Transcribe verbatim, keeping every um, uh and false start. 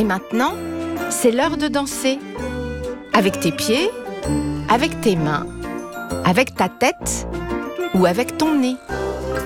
Et maintenant, c'est l'heure de danser. Avec tes pieds, avec tes mains, avec ta tête ou avec ton nez.